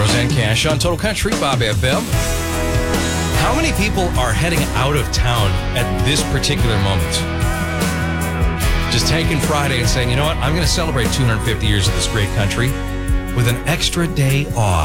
Roseanne Cash on Total Country, Bob FM. How many people are heading out of town at this particular moment? Just taking Friday and saying, you know what, I'm going to celebrate 250 years of this great country with an extra day off.